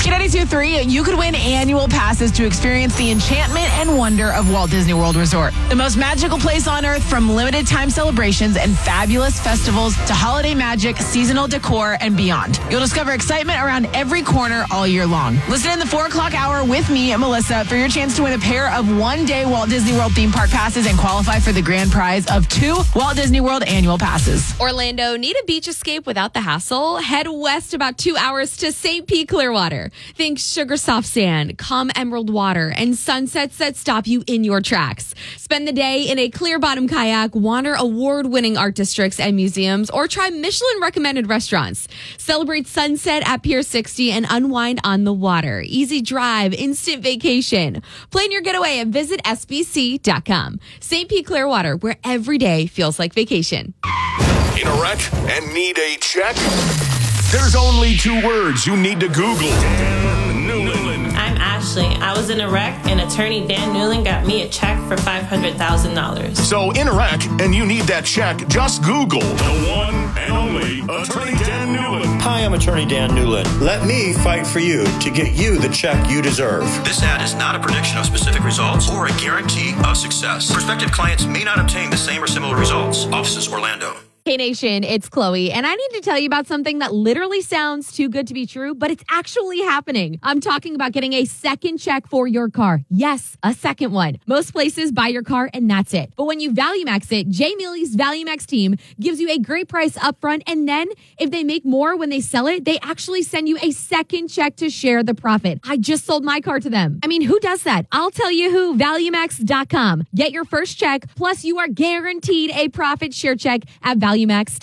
K92.3, you could win annual passes to experience the enchantment and wonder of Walt Disney World Resort. The most magical place on earth, from limited time celebrations and fabulous festivals to holiday magic, seasonal decor, and beyond. You'll discover excitement around every corner all year long. Listen in the 4 o'clock hour with me, Melissa, for your chance to win a pair of one-day Walt Disney World theme park passes and qualify for the grand prize of 2 Walt Disney World annual passes. Orlando, need a beach escape without the hassle? Head west about 2 hours to St. Pete Clearwater. Think sugar soft sand, calm emerald water, and sunsets that stop you in your tracks. Spend the day in a clear bottom kayak, wander award-winning art districts and museums, or try Michelin-recommended restaurants. Celebrate sunset at Pier 60 and unwind on the water. Easy drive, instant vacation. Plan your getaway and visit SBC.com. St. Pete Clearwater, where every day feels like vacation. In a wreck and need a check? There's only 2 words you need to Google. Dan Newlin. I'm Ashley. I was in a wreck, and attorney Dan Newlin got me a check for $500,000. So in a wreck and you need that check, just Google the one and only Attorney Dan Newlin. Hi, I'm Attorney Dan Newlin. Let me fight for you to get you the check you deserve. This ad is not a prediction of specific results or a guarantee of success. Prospective clients may not obtain the same or similar results. Offices, Orlando. Hey Nation, it's Chloe, and I need to tell you about something that literally sounds too good to be true, but it's actually happening. I'm talking about getting a second check for your car. Yes, a second one. Most places buy your car and that's it. But when you ValueMax it, Jay Mealy's ValueMax team gives you a great price up front, and then if they make more when they sell it, they actually send you a second check to share the profit. I just sold my car to them. I mean, who does that? I'll tell you who, ValueMax.com. Get your first check, plus you are guaranteed a profit share check at ValueMax.com.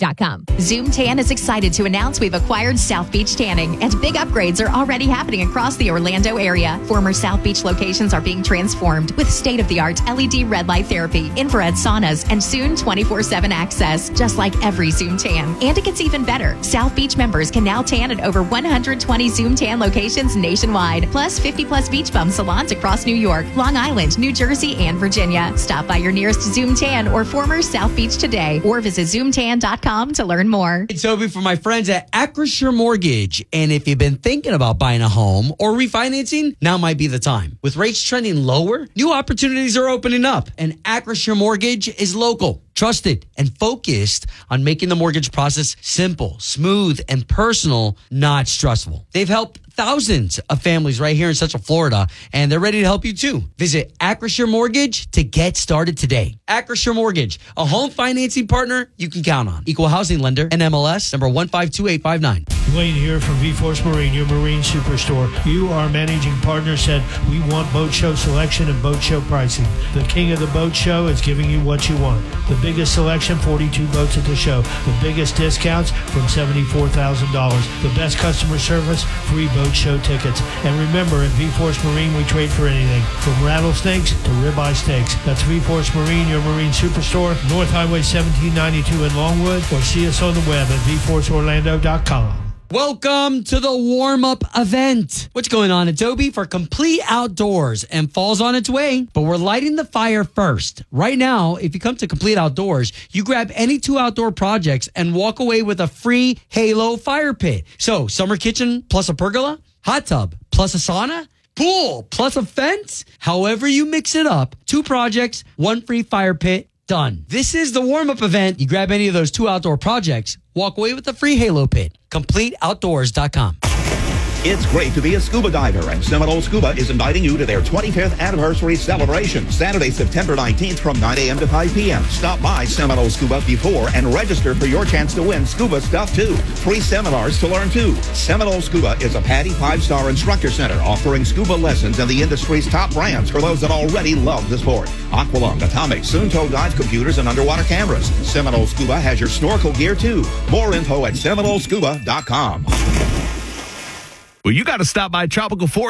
Zoom Tan is excited to announce we've acquired South Beach Tanning, and big upgrades are already happening across the Orlando area. Former South Beach locations are being transformed with state-of-the-art LED red light therapy, infrared saunas, and soon 24/7 access, just like every Zoom Tan. And it gets even better. South Beach members can now tan at over 120 Zoom Tan locations nationwide, plus 50-plus beach bum salons across New York, Long Island, New Jersey, and Virginia. Stop by your nearest Zoom Tan or former South Beach today, or visit ZoomTan.com to learn more. It's Toby from my friends at Acrisure Mortgage. And if you've been thinking about buying a home or refinancing, now might be the time. With rates trending lower, new opportunities are opening up. And Acrisure Mortgage is local, trusted, and focused on making the mortgage process simple, smooth, and personal, not stressful. They've helped thousands of families right here in Central Florida, and they're ready to help you too. Visit Acrisure Mortgage to get started today. Acrisure Mortgage, a home financing partner you can count on. Equal housing lender, NMLS number 152859. Wayne here from V-Force Marine, your marine superstore. You, our managing partner, said we want boat show selection and boat show pricing. The king of the boat show is giving you what you want. The biggest selection, 42 boats at the show. The biggest discounts from $74,000. The best customer service, free boat show tickets. And remember, at V-Force Marine, we trade for anything, from rattlesnakes to ribeye steaks. That's V-Force Marine, your marine superstore, North Highway 1792 in Longwood, or see us on the web at vforceorlando.com. Welcome to the warm-up event. What's going on, Adobe? For complete outdoors, and fall's on its way, but we're lighting the fire first. Right now, if you come to Complete Outdoors, you grab any 2 outdoor projects and walk away with a free Halo fire pit. So, summer kitchen plus a pergola, hot tub plus a sauna, pool plus a fence. However you mix it up, 2 projects, 1 free fire pit. Done. This is the warm-up event. You grab any of those 2 outdoor projects, walk away with a free Halo pit. CompleteOutdoors.com. It's great to be a scuba diver, and Seminole Scuba is inviting you to their 25th anniversary celebration, Saturday, September 19th from 9 a.m. to 5 p.m. Stop by Seminole Scuba before and register for your chance to win scuba stuff, too. Free seminars to learn, too. Seminole Scuba is a PADI 5-star instructor center offering scuba lessons in the industry's top brands for those that already love the sport. Aqualung, Atomic, Suunto dive computers, and underwater cameras. Seminole Scuba has your snorkel gear, too. More info at SeminoleScuba.com. Well, you got to stop by Tropical Forest